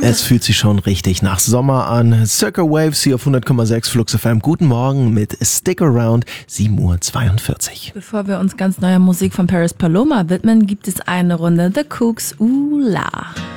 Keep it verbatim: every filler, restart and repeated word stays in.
Es fühlt sich schon richtig nach Sommer an. Circa Waves hier auf hundert Komma sechs Flux F M. Guten Morgen mit Stick Around, sieben Uhr zweiundvierzig. Bevor wir uns ganz neuer Musik von Paris Paloma widmen, gibt es eine Runde The Cooks Ula.